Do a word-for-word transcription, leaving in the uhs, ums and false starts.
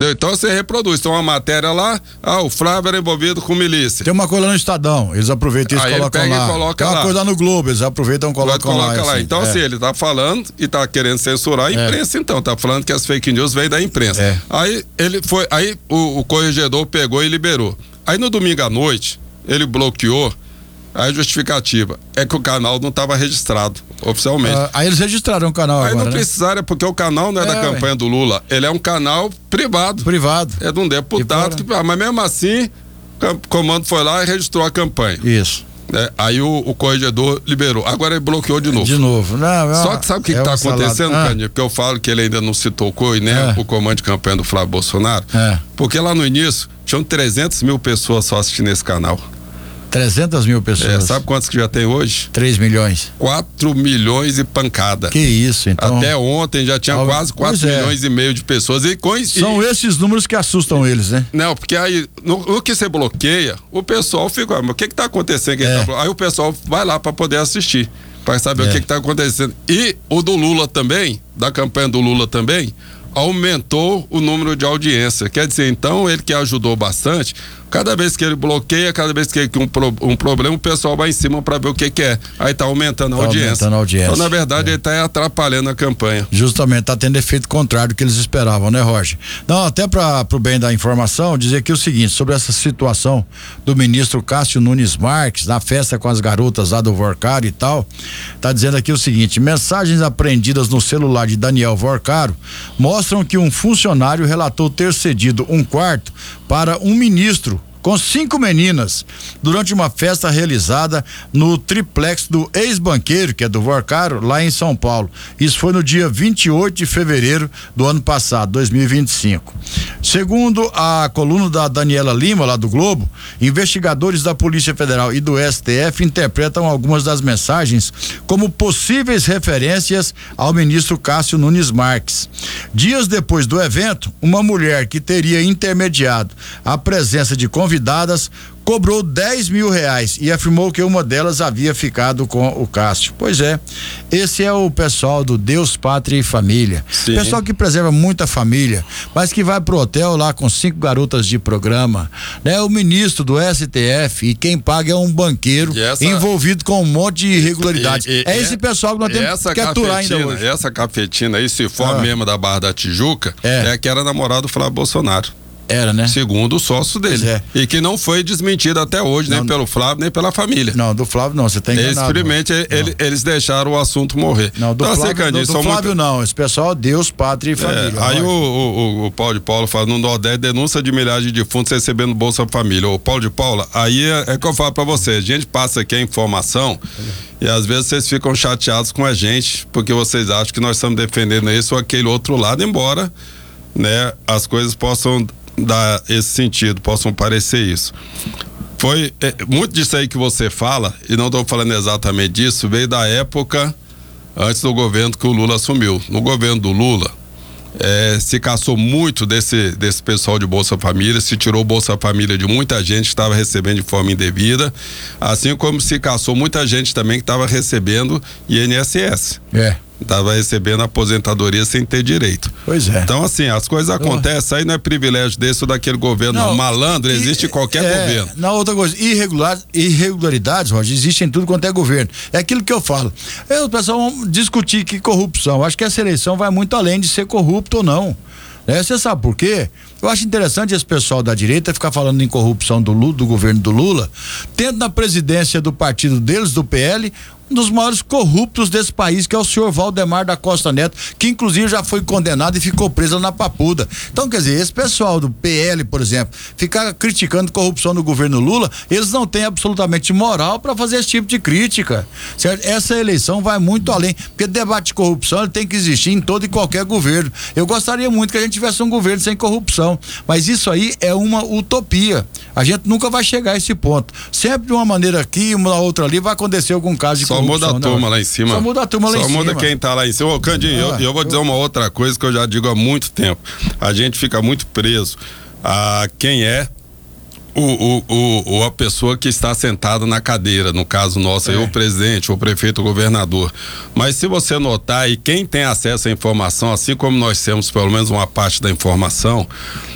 Entendeu? Então você reproduz. Tem uma matéria lá, ah, o Flávio era envolvido com milícia. Tem uma coisa lá no Estadão, eles aproveitam e colocam ele pega lá. E coloca Tem uma lá. coisa lá no Globo, eles aproveitam e colocam coloca lá. lá. Assim. Então, é. assim, ele tá falando e tá querendo censurar a imprensa, é. então. Tá falando que as fake news vêm da imprensa. É. Aí ele foi, aí o, o corregedor pegou e liberou. Aí no domingo à noite, ele bloqueou. A justificativa é que o canal não estava registrado oficialmente. Ah, aí eles registraram o canal aí agora, não né? precisaram, porque o canal não é, é da campanha ué. do Lula, ele é um canal privado. Privado. É de um deputado, que, mas mesmo assim, o comando foi lá e registrou a campanha. Isso. É, aí o, o corregedor liberou. Agora ele bloqueou de novo. De novo. Não, Só que sabe o que é está um acontecendo, ah. Cândido? Porque eu falo que ele ainda não se tocou, e nem é. o comando de campanha do Flávio Bolsonaro. É. Porque lá no início, tinham trezentas mil pessoas só assistindo esse canal. trezentas mil pessoas. É, sabe quantos que já tem hoje? três milhões. quatro milhões e pancada. Que isso, então. Até ontem já tinha Al... quase quatro milhões é. e meio de pessoas. E com... São e... esses números que assustam eles, né? Não, porque aí, no, no que você bloqueia, o pessoal fica, mas o que que tá acontecendo? É. Tá... Aí o pessoal vai lá para poder assistir, para saber é. o que que tá acontecendo. E o do Lula também, da campanha do Lula também, aumentou o número de audiência. Quer dizer, então, ele que ajudou bastante, cada vez que ele bloqueia, cada vez que tem um, pro, um problema, o pessoal vai em cima para ver o que que é. Aí tá aumentando a tá audiência. Aumentando a audiência. Então, na verdade, é. ele tá atrapalhando a campanha. Justamente, tá tendo efeito contrário do que eles esperavam, né, Roger? Não, até para pro bem da informação, dizer aqui o seguinte, sobre essa situação do ministro Cássio Nunes Marques, na festa com as garotas lá do Vorcaro e tal, tá dizendo aqui o seguinte: mensagens apreendidas no celular de Daniel Vorcaro mostram que um funcionário relatou ter cedido um quarto para um ministro com cinco meninas durante uma festa realizada no triplex do ex-banqueiro, que é do Vorcaro, lá em São Paulo. Isso foi no dia vinte e oito de fevereiro do ano passado, dois mil e vinte e cinco. Segundo a coluna da Daniela Lima, lá do Globo, investigadores da Polícia Federal e do S T F interpretam algumas das mensagens como possíveis referências ao ministro Cássio Nunes Marques. Dias depois do evento, uma mulher que teria intermediado a presença de convidados cobrou dez mil reais e afirmou que uma delas havia ficado com o Cássio. Pois é, esse é o pessoal do Deus, Pátria e Família. Sim. Pessoal que preserva muita família, mas que vai pro hotel lá com cinco garotas de programa, né? O ministro do S T F, e quem paga é um banqueiro essa... envolvido com um monte de irregularidades. E, e, é esse pessoal que nós temos que aturar ainda hoje. Essa cafetina aí, se for ah. mesmo da Barra da Tijuca, é, é que era namorado do Flávio Bolsonaro. Era, né? Segundo o sócio dele. É. E que não foi desmentido até hoje, não, nem pelo Flávio, nem pela família. Não, do Flávio não, você tem enganado. Simplesmente ele, eles deixaram o assunto morrer. Não, do então, Flávio, assim, Cândido, do, do Flávio muito... não, esse pessoal, Deus, Pátria e Família. É, aí o, o, o Paulo de Paula fala, no Nordeste, denúncia de milhares de defuntos recebendo Bolsa Família. O Paulo de Paula, aí é, é que eu falo pra vocês, a gente passa aqui a informação e às vezes vocês ficam chateados com a gente, porque vocês acham que nós estamos defendendo esse ou aquele outro lado, embora, né, as coisas possam dar esse sentido, possam parecer isso. Foi é, muito disso aí que você fala, e não estou falando exatamente disso, veio da época antes do governo que o Lula assumiu. No governo do Lula, é, se caçou muito desse, desse pessoal de Bolsa Família, se tirou Bolsa Família de muita gente que estava recebendo de forma indevida, assim como se caçou muita gente também que estava recebendo I N S S. É. Estava recebendo aposentadoria sem ter direito. Pois é. Então, assim, as coisas acontecem, aí não é privilégio desse ou daquele governo, não. Malandro, existe em qualquer é, governo. Na outra coisa, irregular, irregularidades, Roger, existem em tudo quanto é governo. É aquilo que eu falo. Eu, o pessoal vão discutir que corrupção. Acho que essa eleição vai muito além de ser corrupto ou não. É, você sabe por quê? Eu acho interessante esse pessoal da direita ficar falando em corrupção do, Lula, do governo do Lula, tendo na presidência do partido deles, do P L, um dos maiores corruptos desse país, que é o senhor Valdemar da Costa Neto, que inclusive já foi condenado e ficou preso na Papuda. Então, quer dizer, esse pessoal do P L, por exemplo, ficar criticando corrupção no governo Lula, eles não têm absolutamente moral para fazer esse tipo de crítica, certo? Essa eleição vai muito além, porque debate de corrupção ele tem que existir em todo e qualquer governo. Eu gostaria muito que a gente tivesse um governo sem corrupção, mas isso aí é uma utopia. A gente nunca vai chegar a esse ponto. Sempre de uma maneira aqui, uma outra ali, vai acontecer algum caso de Só muda a turma, né, lá em cima. Só muda a turma lá em Só cima. Só muda quem tá lá em cima. Ô, Candinho, ah, eu, eu vou dizer uma outra coisa que eu já digo há muito tempo. A gente fica muito preso a quem é o, o, o, a pessoa que está sentada na cadeira, no caso nosso, é. aí, o presidente, o prefeito, o governador. Mas se você notar, e quem tem acesso à informação, assim como nós temos pelo menos uma parte da informação,